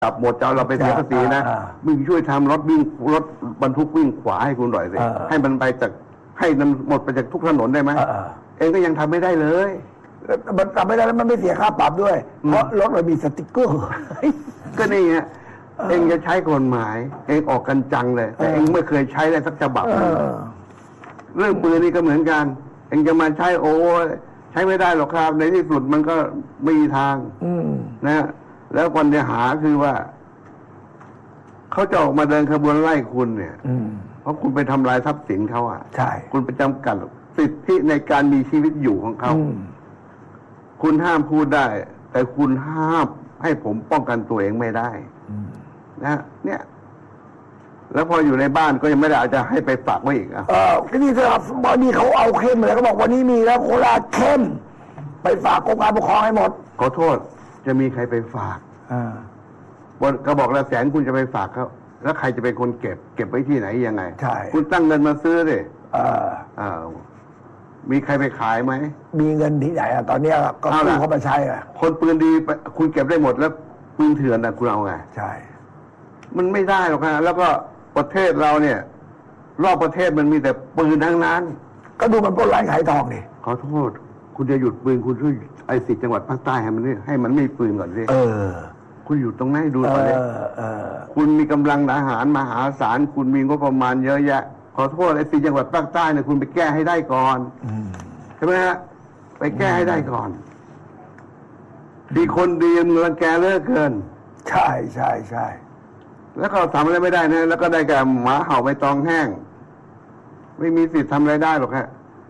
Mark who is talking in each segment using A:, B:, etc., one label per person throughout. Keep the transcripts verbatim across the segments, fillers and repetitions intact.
A: จับหมดจะเอาเราไปเสียภาษีนะมึงช่วยทำรถวิ่งรถบรรทุกวิ่งขวาให้คุณหน่อยสิให้มันไปจากให้มันหมดไปจากทุกถนนได้ไหมเองก็ยังทำไม่ได้เลย
B: มันทำไม่ได้แล้วมันไม่เสียค่าปรับด้วยเพราะรถมันมีสติ๊กเกอร์
A: ก็นี่ฮะเองจะใช้กฎหมายเองออกกันจังเลยแต่เองไม่เคยใช้เลยสักฉบับเรื่องปืนนี่ก็เหมือนกันเองจะมาใช้โอ้ใช้ไม่ได้หรอกครับในที่สุดมันก็ไม่มีทางนะแล้วปัญหาคือว่าเขาจะออกมาเดินขบวนไล่คุณเนี่ยเพราะคุณไปทำลายทรัพย์สินเขาอ่ะ
B: ใช่
A: คุณไปจำกัดสิทธิในการมีชีวิตอยู่ของเขาคุณห้ามพูดได้แต่คุณห้ามให้ผมป้องกันตัวเองไม่ได้นะเนี่ยแล้วพออยู่ในบ้านก็ยังไม่ได้อาจจะให้ไปฝากไว้อีกอ่ะ
B: เออก็นี่สำหรับวันนี้เขาเอาเข้มเลยเขาบอกวันนี้มีแล้วโคราชเข้มไปฝากกรมการปกครองให้หมด
A: ขอโทษจะมีใครไปฝากอ่าก็บอกแล้วแสนคุณจะไปฝากเขาแล้วใครจะเป็นคนเก็บเก็บไว้ที่ไหนยังไง
B: ใช่
A: คุณตั้งเงินมาซื้อดิอ่าอ่ามีใครไปขายไหม
B: มีเงินที่ไหนอ่ะตอนนี้ก็ซื้อเขามาใช้อ่ะ
A: คนปืนดีคุณเก็บได้หมดแล้วปืนเถื่อนนะคุณเอาไง
B: ใช่
A: มันไม่ได้หรอกนะแล้วก็ประเทศเราเนี่ยรอบประเทศมันมีแต่ปืนทั้งนั้น
B: ก็ดูมันปล้นร้านขายทองดิ
A: ขอโทษคุณจะหยุดปืนคุณช่วยไอ้สิจังหวัดภาคใต้ให้มันนี่ให้มันไม่ปืนก่อนสิ
B: เออ
A: คุณอยู่ตรงนั้นดูก่อนเลยคุณมีกำลังทหารมหาศาลคุณมีงบประมาณเยอะแยะขอโทษไอ้สิจังหวัดภาคใต้เนี่ยคุณไปแก้ให้ได้ก่อนใช่ไหมฮะไปแก้ให้ได้ก่อนดีคนดีมันรังแกเลิกเกิน
B: ใช่ใช่ใช่
A: แล้วก็ทำอะไรไม่ได้นะแล้วก็ได้แก่หมาเห่าใบตองแห้งไม่มีสิทธิ์ทำอะไรได้หรอกฮะ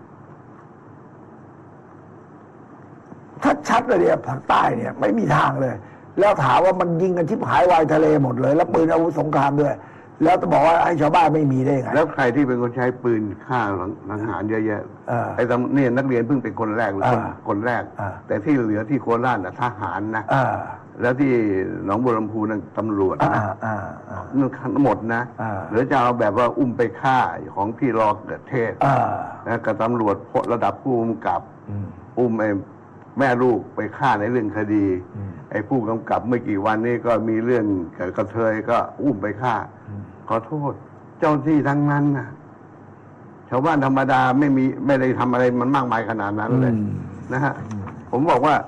B: ถ้าชัดเลยเนี่ยภาคใต้เนี่ยไม่มีทางเลยแล้วถามว่ามันยิงกันชิบหายวายทะเลหมดเลยแล้วปืนอาวุธสงครามด้วยแล้วจะบอกว่าให้ชาวบ้านไม่มีได้ไง
A: แล้วใครที่เป็นคนใช้ปืนฆ่าทหารเยอะแยะไอ้ตำเนี่ยนักเรียนเพิ่งเป็นคนแรกเลยคนแรกแต่ที่เหลือที่โคราชน่ะทหารนะแล้วที่หนองบัวลำพูนั่นตำรวจนะนั่นทั้งหมดนะหรือจะเอาแบบว่าอุ้มไปฆ่าของที่รอเกิดเทศนะกับตำรวจระดับผู้กำกับอุ้มไอ้แม่ลูกไปฆ่าในเรื่องคดีไอ้ผู้กำกับเมื่อกี่วันนี้ก็มีเรื่องกระเทยก็อุ้มไปฆ่าขอโทษเจ้าที่ทั้งนั้นนะชาวบ้านธรรมดาไม่มีไม่ได้ทำอะไรมันมากมายขนาดนั้นเลยนะฮะผมบอกว่า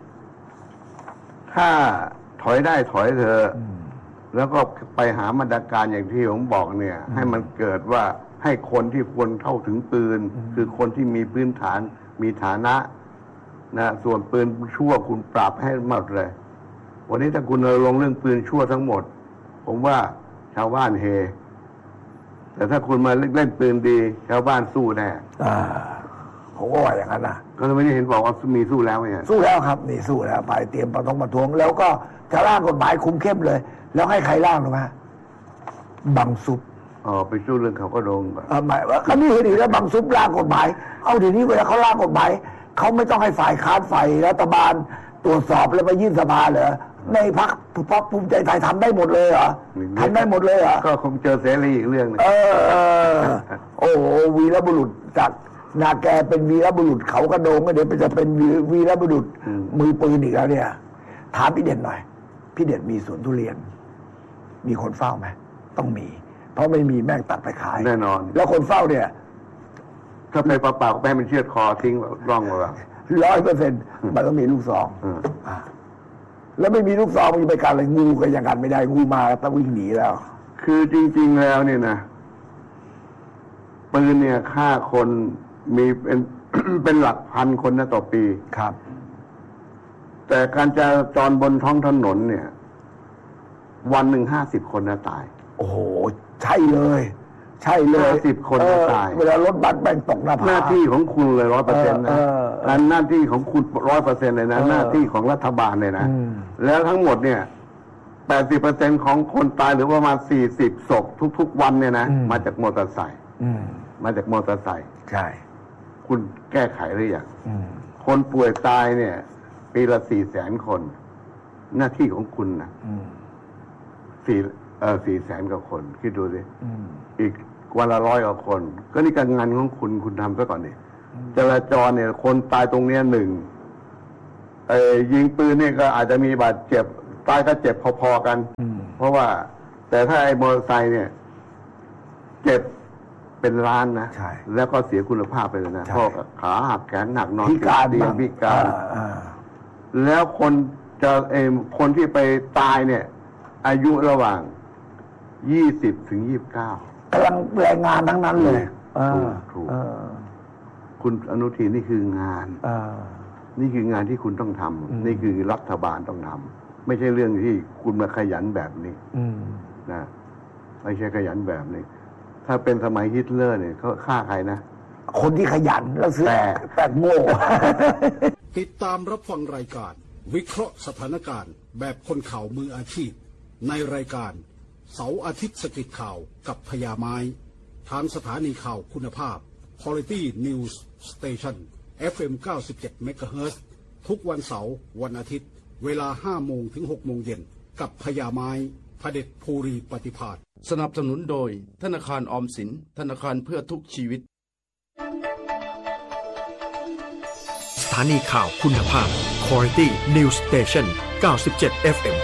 A: ถ้าถอยได้ถอยเถอะแล้วก็ไปหามาตรการอย่างที่ผมบอกเนี่ยให้มันเกิดว่าให้คนที่ควรเข้าถึงปืนคือคนที่มีพื้นฐานมีฐานะนะส่วนปืนชั่วคุณปรับให้หมดเลยวันนี้ถ้าคุณลงเรื่องปืนชั่วทั้งหมดผมว่าชาวบ้านเฮแต่ถ้าคุณมาเล่นปืนดีชาวบ้านสู้แน่
B: อ่าผมก็ว่าอย่างนั้นนะ
A: ก็ไม่ได้เห็นบอกว่ามีสู้แล้วไง
B: สู้แล้วครับนี่สู้แล้วไปเตรียมประท้วงประท้วงแล้วก็จะร่างกฎหมายคุมเข้มเลยแล้วให้ใครร่างหรือไหมบังซุป
A: อ๋อไปสู้เรื่องเขาก็โดนแบบ
B: หมายว่าเขานี่ดีแล้วบังซุปร่างกฎหมายเอาทีนี้เวลาเขาร่างกฎหมายเขาไม่ต้องให้ฝ่ายค้านฝ่ายรัฐบาลตรวจสอบแล้วไปยื่นสภาเหรอในพรรคพรรคภูมิใจไทยทำได้หมดเลยเหรอทำได้หมดเลยเหรอ
A: ก็คงเจอเสรีอีกเรื่องนึง
B: เออโอ้โหวีรบุรุษจากนาแกเป็นวีรบุรุษเขากระโดงก็เดี๋ยวจะเป็นวีรบุรุษมือปืนอีกแล้วเนี่ยถามพี่เด่นหน่อยพี่เด่นมีสวนทุเรียนมีคนเฝ้าไหมต้องมีเพราะไม่มีแม่งตัดไปขาย
A: แน่นอน
B: แล้วคนเฝ้าเนี่ย
A: ถ้าไปเปล่าๆแม่มันเชือดคอทิ้งร่องไว้
B: ร้อยเปอร์เซ็นต์มันต้องมีลูกซองแล้วไม่มีลูกซองมันจะไปกันอะไรงูก็ยังกันไม่ได้งูมาต้องวิ่งหนีแล้ว
A: คือจริงๆแล้วเนี่ยนะปืนเนี่ยฆ่าคนมีเป็น เป็นหลักพันคนนะต่อปี
B: ครับ
A: แต่การจราจรบนท้องถนนเนี่ยวันหนึ่งห้าสิบคนนะตาย
B: โอ้โหใช่เลยใช่เลย
A: สิบคนตาย
B: เวลารถบัสแบ่งตกหน้าผา
A: หน้าที่ของคุณเลยร้อยเปอร์เซ็นต์นะการหน้าที่ของคุณร้อยเปอร์เซ็นต์เลยนะหน้าที่ของรัฐบาลเลยนะแล้วทั้งหมดเนี่ยแปดสิบเปอร์เซ็นต์ของคนตายหรือประมาณสี่สิบศพทุกๆวันเนี่ยนะมาจากมอเตอร์ไซค์มาจากมอเตอร์ไซค์
B: ใช่
A: คุณแก้ไขหรือยังคนป่วยตายเนี่ยปีละสี่แสนคนหน้าที่ของคุณนะสี่เออสี่แสนกว่าคนคิดดูสิอีกวันละร้อยกว่าคนก็นี่การงานของคุณคุณทำซะก่อนดิจราจรเนี่ยคนตายตรงเนี้ยหนึ่งไอ้ยิงปืนเนี่ยก็อาจจะมีบาดเจ็บตายก็เจ็บพอๆกันเพราะว่าแต่ถ้าไอ้มอเตอร์ไซค์เนี่ยเจ็บเป็นล้านนะแล้วก็เสียคุณภาพไปเลยนะเพราะขาหักแขนหักนอน
B: พิการ
A: เตียงพิการแล้วคนจะเอมคนที่ไปตายเนี่ยอายุระหว่างยี่สิบถึงยี่สิบเก้าก
B: ำลังแรงงานทั้งนั้นเลย
A: ถูกถูกคุณอนุทินนี่คืองานนี่คืองานที่คุณต้องทำนี่คือรัฐบาลต้องทำไม่ใช่เรื่องที่คุณมาขยันแบบนี้นะไม่ใช่ขยันแบบนี้ถ้าเป็นสมัยฮิตเลอร์เนี่ยเขาฆ่าใครนะ
B: คนที่ขยันแล้วซื้อแต่แต่โง่
C: ติดตามรับฟังรายการวิเคราะห์สถานการณ์แบบคนข่าวมืออาชีพในรายการเสาร์อาทิตย์สกิดข่าวกับพญาไม้ทางสถานีข่าวคุณภาพ Quality News Station เอฟ เอ็ม เก้าสิบเจ็ด เมกะเฮิรตซ์ ทุกวันเสาร์วันอาทิตย์เวลาห้าโมงถึงหกโมงเย็นกับพญาไม้พเด็จภูรีปฏิภาณ
D: สนับสนุนโดยธนาคารออมสินธนาคารเพื่อทุกชีวิต
E: สถานีข่าวคุณภาพ Quality News Station เก้าสิบเจ็ด เอฟ เอ็ม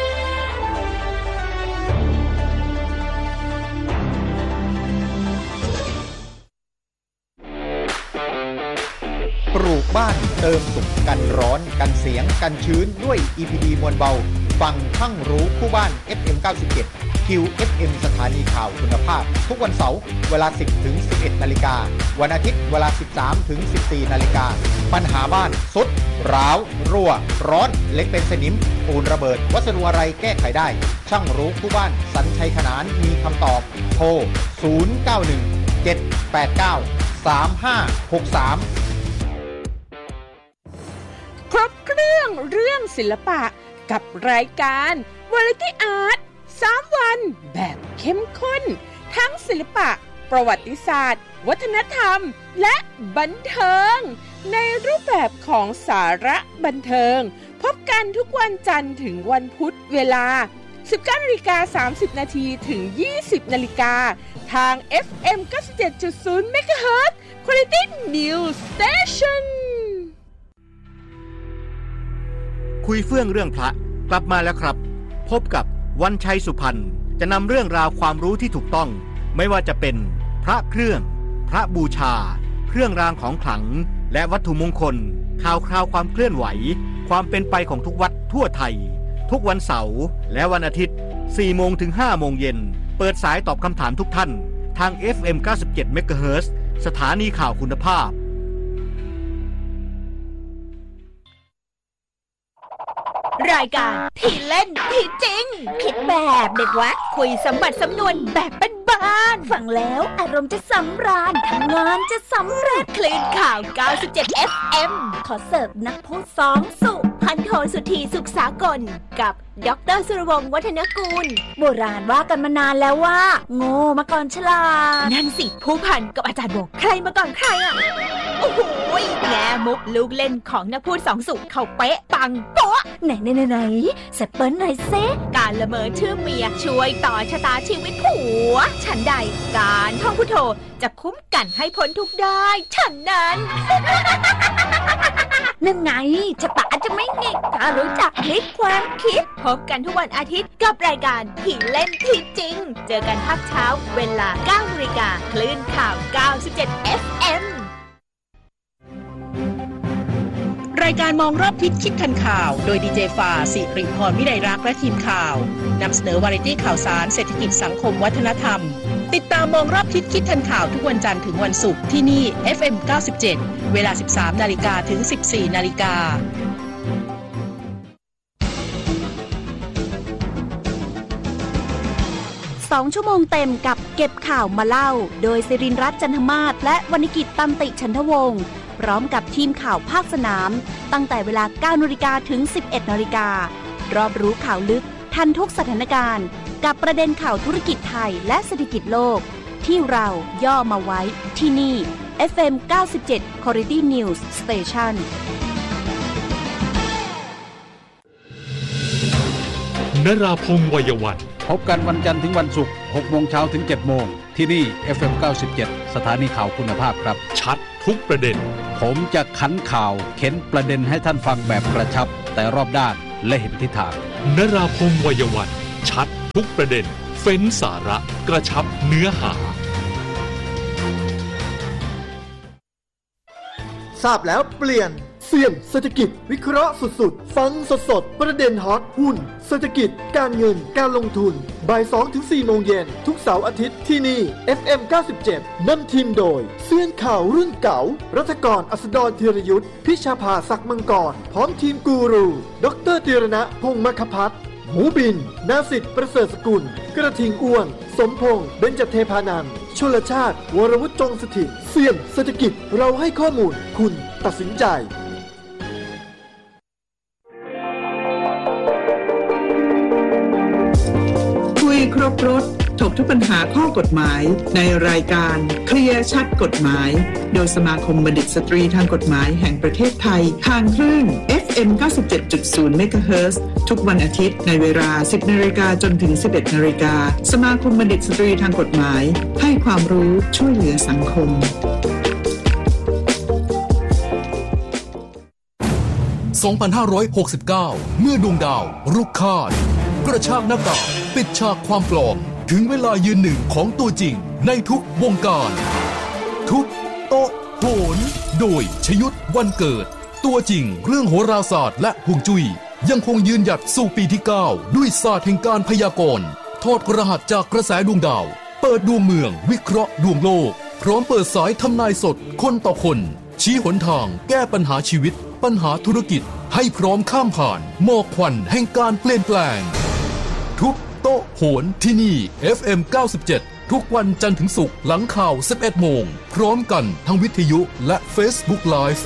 F: ปลูกบ้านเติมสุขกันร้อนกันเสียงกันชื้นด้วย อี พี ดี มวลเบาฟังทั้งรู้คู่บ้าน เอฟ เอ็ม เก้าสิบเจ็ด คิว เอฟ เอ็ม สถานีข่าวคุณภาพทุกวันเสาร์เวลา สิบถึงสิบเอ็ด นาฬิกาวันอาทิตย์เวลา สิบสามถึงสิบสี่ นาฬิกาปัญหาบ้านทรุดร้าวรั่วร้อนเล็กเป็นสนิมปูนระเบิดวัสดุอะไรแก้ไขได้ช่างรู้คู่บ้านสัญชัยขนานมีคำตอบโทรศูนย์ เก้า หนึ่ง เจ็ด แปด เก้า สาม ห้า หก สาม
G: ครบเครื่องเรื่องศิลปะกับรายการ Variety Art สามวันแบบเข้มข้นทั้งศิลปะประวัติศาสตร์วัฒนธรรมและบันเทิงในรูปแบบของสาระบันเทิงพบกันทุกวันจันทร์ถึงวันพุธเวลา สิบเก้านาฬิกาสามสิบ นาทีถึง ยี่สิบ นาฬิกาทาง เอฟ เอ็ม เก้าสิบเจ็ดจุดศูนย์ เมกะเฮิรตซ์ Quality News Station
E: คุยเฟื่องเรื่องพระกลับมาแล้วครับพบกับวันชัยสุพรรณจะนำเรื่องราวความรู้ที่ถูกต้องไม่ว่าจะเป็นพระเครื่องพระบูชาเครื่องรางของขลังและวัตถุมงคลข่าวคราวความเคลื่อนไหวความเป็นไปของทุกวัดทั่วไทยทุกวันเสาร์และวันอาทิตย์ สี่โมงถึงห้าโมงเย็นเปิดสายตอบคำถามทุกท่านทาง เอฟ เอ็ม เก้าสิบเจ็ด เมกะเฮิรตซ์ สถานีข่าวคุณภาพ
H: รายการที่เล่นที่จริงคิดแบบเด็กวัดคุยสมบัติสำนวนแบบบ้านๆฟังแล้วอารมณ์จะสำราญทำงานจะสำเร็จคลื่นข่าวเก้าสิบเจ็ด เอฟ เอ็ม ขอเสิร์ฟนักพูดสองสุพันโทสุธีสุขสากลกับดร.สุรวงศ์วัฒนกูลโบราณว่ากันมานานแล้วว่าโง่มาก่อนฉลาดนั่นสิผู้พันกับอาจารย์โบใครมาก่อนใครอ่ะโอ้โหแง่มุกลูกเล่นของนักพูดสองสุเขาเป๊ะปังโป๊ะไหนไหนไหนแซปเปิ้ลหน่อยเซการละเมอชื่อเมียช่วยต่อชะตาชีวิตผัวฉันใดการท่องพุทโธจะคุ้มกันให้พ้นทุกได้ฉันนั้นนั่นไงชะตาจะไม่หงิกถ้ารู้จักพลิกความคิดพบกันทุกวันอาทิตย์กับรายการที่เล่นที่จริงเจอกันภาคเช้าเวลา เก้านาฬิกาคลื่นข่าว เก้าสิบเจ็ด เอฟ เอ็ม
I: รายการมองรอบทิศคิดทันข่าวโดยดีเจฟ้าสิริพรวิไลรักษ์และทีมข่าวนำเสนอวาไรตี้ข่าวสารเศรษฐกิจสังคมวัฒนธรรมติดตามมองรอบทิศคิดทันข่าวทุกวันจันทร์ถึงวันศุกร์ที่นี่ เอฟ เอ็ม เก้าสิบเจ็ด เวลา สิบสามนาฬิกาถึง สิบสี่นาฬิกา
J: สองชั่วโมงเต็มกับเก็บข่าวมาเล่าโดยศิรินทร์รัตน์จันทมาศและวรรณกิจตันติฉันทวงศ์พร้อมกับทีมข่าวภาคสนามตั้งแต่เวลา เก้านาฬิกาถึง สิบเอ็ดนาฬิการอบรู้ข่าวลึกทันทุกสถานการณ์กับประเด็นข่าวธุรกิจไทยและเศรษฐกิจโลกที่เราย่อมาไว้ที่นี่ เอฟ เอ็ม เก้าสิบเจ็ด Quality News Station
K: นราพงษ์วัยวันพบกันวันจันทร์ถึงวันศุกร์ หกโมงเช้าถึง เจ็ดโมงที่นี่ เอฟ เอ็ม เก้าสิบเจ็ด สถานีข่าวคุณภาพครับชัดทุกประเด็นผมจะขันข่าวเข็นประเด็นให้ท่านฟังแบบกระชับแต่รอบด้านและเห็นทิศทางนราพงษ์วัยวันชัดทุกประเด็นเฟ้นสาระกระชับเนื้อหา
L: ทราบแล้วเปลี่ยนเสี่ยงเศรษฐกิจวิเคราะห์สุดๆฟังสดๆประเด็นฮอตหุ้นเศรษฐกิจการเงินการลงทุนบ่าย สองถึงสี่ โมงเย็นทุกเสาร์อาทิตย์ที่นี่ เอฟ เอ็ม เก้าสิบเจ็ด นำทีมโดยเซียนข่าวรุ่นเก่ารัฐกรอัสดรธีรยุทธพิชาภาศักดิ์มังกรพร้อมทีมกูรูดรธีรณะพงษ์มคพัฒน์หมูบินนาสิทธิ์ประเสริฐสกุลกระทิงอ้วนสมพงษ์เบญจเทพานันท์ชลชาติวรวุฒิจงสถิตเสี่ยงเศรษฐกิจเราให้ข้อมูลคุณตัดสินใจ
M: คุยครบรถถกทุกปัญหาข้อกฎหมายในรายการเคลียร์ชัดกฎหมายโดยสมาคมบัณฑิตสตรีทางกฎหมายแห่งประเทศไทยทางคลื่น เอฟ เอ็ม เก้าสิบเจ็ดจุดศูนย์ เมกะเฮิรตซ์ทุกวันอาทิตย์ในเวลา สิบนาฬิกาจนถึง สิบเอ็ดนาฬิกาสมาคมบัณฑิตสตรีทางกฎหมายให้ความรู้ช่วยเหลือสังคม
N: สองพันห้าร้อยหกสิบเก้า เมื่อดวงดาวรุกคาดกระชากหน้ากากปิดฉากความปลอมถึงเวลายืนหนึ่งของตัวจริงในทุกวงการทุกโต๊ะโหนโดยชยุทธวันเกิดตัวจริงเรื่องโหราศาสตร์และฮวงจุ้ยยังคงยืนหยัดสู่ปีที่เก้าด้วยศาสตร์แห่งการพยากรณ์ถอดรหัสจากกระแสดวงดาวเปิดดวงเมืองวิเคราะห์ดวงโลกพร้อมเปิดสายทำนายสดคนต่อคนชี้หนทางแก้ปัญหาชีวิตปัญหาธุรกิจให้พร้อมข้ามผ่านหมอกควันแห่งการเปลี่ยนแปลงทุกโต๊ะโหนที่นี่ เอฟ เอ็ม เก้าสิบเจ็ด ทุกวันจันทร์ถึงศุกร์หลังข่าว สิบเอ็ด โมงพร้อมกันทั้งวิทยุและ Facebook Live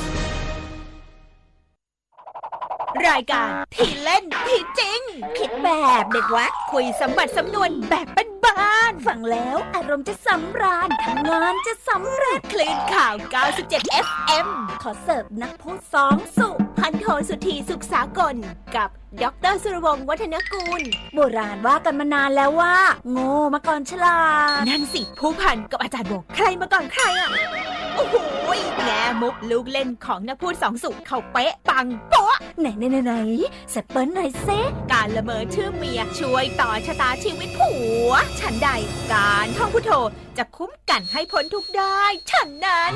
H: รายการที่เล่นที่จริงคิดแบบเด็กวัดคุยสมบัติสำนวนแบบบ้านๆฟังแล้วอารมณ์จะสำราญทำงานจะสำเร็จคลื่นข่าว เก้าสิบเจ็ด เอฟ เอ็ม ขอเสิร์ฟนักพูดสองสุพันโทสุธีสุขสากลกับดร.สุรวงศ์วัฒนกุลโบราณว่ากันมานานแล้วว่าโง่มาก่อนฉลาดนั่นสิผู้พันกับอาจารย์โบใครมาก่อนใครอ่ะโอ้โหแง่มุกลูกเล่นของนักพูดสองสุเขาเป๊ะปังโป๊ะไหนไหนไหนไหนสเปิ้ลหน่อยเซการละเมอชื่อเมียช่วยต่อชะตาชีวิตผัวฉันใดการท่องพุทโธจะคุ้มกันให้พ้นทุกข์ได้ฉันนั้น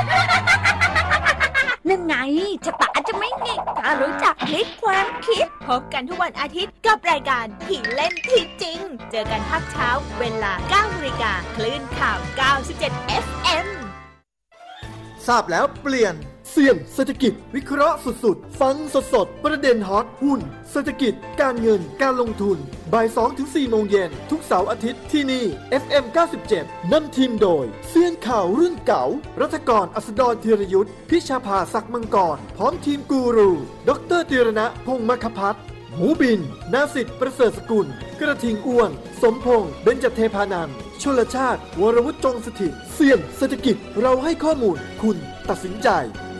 H: นั่นไงชะตาจะไม่เง่ถ้ารู้จักพลิกความคิดพบกันทุกวันอาทิตย์กับรายการที่เล่นที่จริงเจอกันภาคเช้าเวลา เก้านาฬิกาคลื่นข่าว เก้าสิบเจ็ด เอฟ เอ็ม
L: ทราบแล้วเปลี่ยนเสี่ยงเศรษฐกิจวิเคราะห์สุดๆฟังสดๆประเด็นฮอตหุ้นเศรษฐกิจการเงินการลงทุนบ่าย สองถึงสี่ โมงเย็นทุกเสาร์อาทิตย์ที่นี่ เอฟ เอ็ม เก้าสิบเจ็ด นำทีมโดยเซียนข่าวรุ่นเก่ารัฐกรอัสดรธีรยุทธพิชาภาศักดิ์มังกรพร้อมทีมกูรูดร.ธีรณะพงษ์มคพัฒน์หมูบินนาสิทธิ์ประเสริฐสกุลกระทิงอ้วนสมพงษ์เบญจเทพานันท์ชลชาติวรวุฒิจงสถิตเสี่ยงเศรษฐกิจเราให้ข้อมูลคุณตัดสินใจ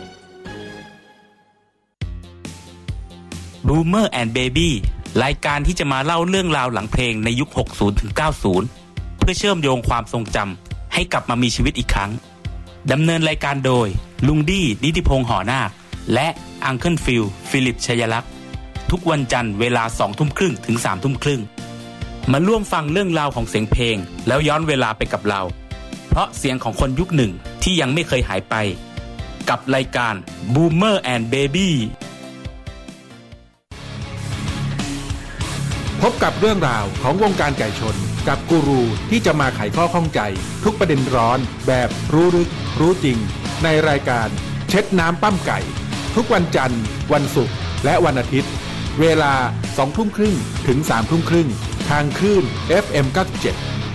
O: Boomer and Baby รายการที่จะมาเล่าเรื่องราวหลังเพลงในยุค หกสิบถึงเก้าสิบ เพื่อเชื่อมโยงความทรงจำให้กลับมามีชีวิตอีกครั้งดำเนินรายการโดยลุงดี้นิติพงษ์หอนาคและอังเคิลฟิลฟิลิปชัยลักษณ์ทุกวันจันทร์เวลา สองทุ่มครึ่งถึง สามทุ่มครึ่งมาร่วมฟังเรื่องราวของเสียงเพลงแล้วย้อนเวลาไปกับเราเพราะเสียงของคนยุคหนึ่งที่ยังไม่เคยหายไปกับรายการ Boomer and Baby
K: พบกับเรื่องราวของวงการไก่ชนกับกูรูที่จะมาไขข้อข้องใจทุกประเด็นร้อนแบบรู้ลึกรู้จริงในรายการเช็ดน้ำปั้มไก่ทุกวันจันทร์วันศุกร์และวันอาทิตย์เวลา สองทุ่มครึ่งถึง สามทุ่มครึ่งทางคลื่น เอฟ เอ็ม เก้าสิบเจ็ด